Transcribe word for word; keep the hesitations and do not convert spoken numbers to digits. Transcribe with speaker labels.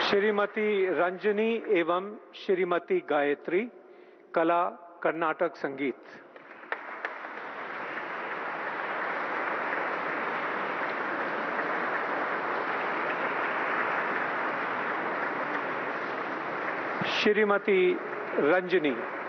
Speaker 1: श्रीमती रंजनी एवं श्रीमती गायत्री, कला कर्नाटक संगीत। श्रीमती रंजनी।